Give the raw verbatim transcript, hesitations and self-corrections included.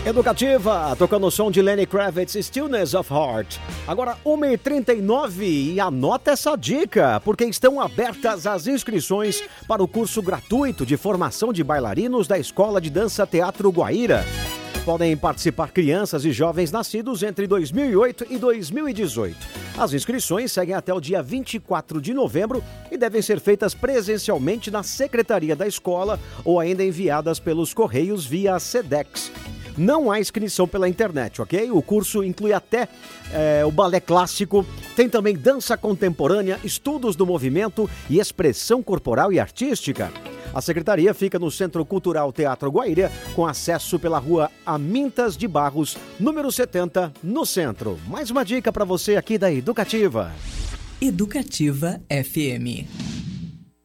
Educativa, tocando o som de Lenny Kravitz, Stillness of Heart. Agora, uma e trinta e nove, e anota essa dica, porque estão abertas as inscrições para o curso gratuito de formação de bailarinos da Escola de Dança Teatro Guaíra. Podem participar crianças e jovens nascidos entre dois mil e oito e dois mil e dezoito. As inscrições seguem até o dia vinte e quatro de novembro e devem ser feitas presencialmente na secretaria da escola ou ainda enviadas pelos correios via SEDEX. Não há inscrição pela internet, ok? O curso inclui até é, o balé clássico, tem também dança contemporânea, estudos do movimento e expressão corporal e artística. A secretaria fica no Centro Cultural Teatro Guaíra, com acesso pela rua Amintas de Barros, número setenta, no centro. Mais uma dica para você aqui da Educativa. Educativa F M.